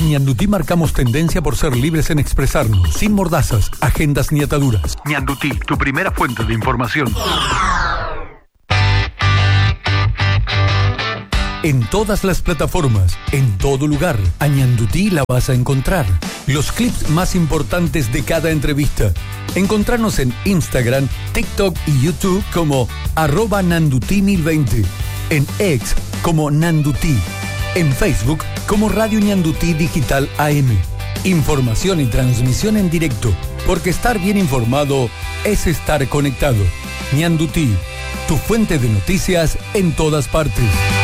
En Ñandutí marcamos tendencia por ser libres en expresarnos, sin mordazas, agendas ni ataduras. Ñandutí, tu primera fuente de información. En todas las plataformas, en todo lugar, a Ñandutí la vas a encontrar. Los clips más importantes de cada entrevista. Encontrarnos en Instagram, TikTok y YouTube como @Nandutí1020. En X como Nandutí. En Facebook como Radio Ñandutí Digital AM. Información y transmisión en directo, porque estar bien informado es estar conectado. Ñandutí, tu fuente de noticias en todas partes.